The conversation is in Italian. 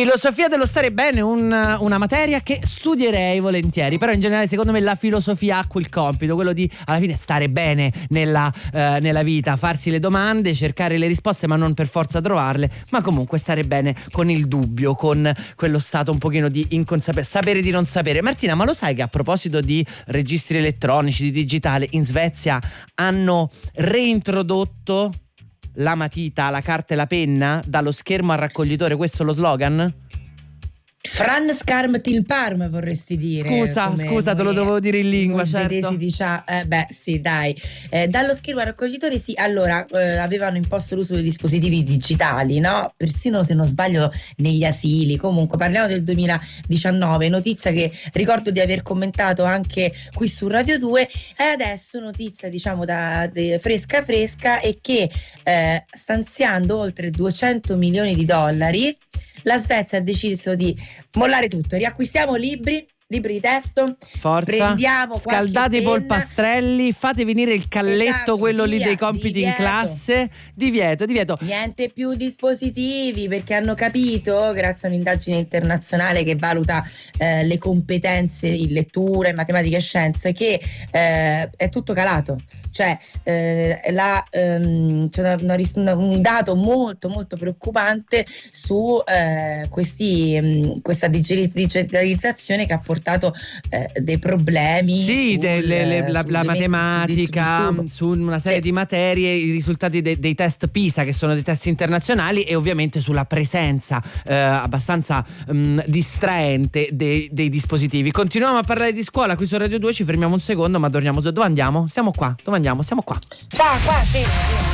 Filosofia dello stare bene, una materia che studierei volentieri, però in generale secondo me la filosofia ha quel compito, quello di alla fine stare bene nella vita, farsi le domande, cercare le risposte ma non per forza trovarle, ma comunque stare bene con il dubbio, con quello stato un pochino di inconsapevolezza, sapere di non sapere. Martina, ma lo sai che a proposito di registri elettronici, di digitale, in Svezia hanno reintrodotto la matita, la carta e la penna dallo schermo al raccoglitore? Questo è lo slogan? Fran Scarm til Parm vorresti dire. Scusa, te lo dovevo dire in lingua, certo. Sì, dai. Dallo schermo al raccoglitore, sì. Allora, avevano imposto l'uso dei dispositivi digitali, no? Persino, se non sbaglio, negli asili. Comunque, parliamo del 2019, notizia che ricordo di aver commentato anche qui su Radio 2. E adesso notizia, diciamo, fresca e che stanziando oltre 200 milioni di dollari, la Svezia ha deciso di mollare tutto, riacquistiamo libri di testo, forza, prendiamo scaldate i polpastrelli, fate venire il calletto, esatto, quello lì dei compiti divieto. In classe, divieto. Niente più dispositivi, perché hanno capito, grazie a un'indagine internazionale che valuta le competenze in lettura, in matematica e scienze, che è tutto calato. Cioè c'è un dato molto molto preoccupante su questa digitalizzazione che ha portato dei problemi, la matematica, su una serie di materie, i risultati dei test PISA, che sono dei test internazionali, e ovviamente sulla presenza abbastanza distraente dei dispositivi. Continuiamo a parlare di scuola qui su Radio 2, ci fermiamo un secondo, ma torniamo. Dove andiamo? Siamo qua. Siamo qua. Qua, sì.